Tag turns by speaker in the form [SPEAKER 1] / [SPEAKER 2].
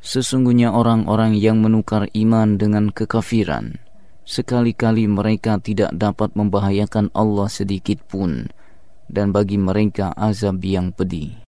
[SPEAKER 1] Sesungguhnya orang-orang yang menukar iman dengan kekafiran, sekali-kali mereka tidak dapat membahayakan Allah sedikit pun, dan bagi mereka azab yang pedih.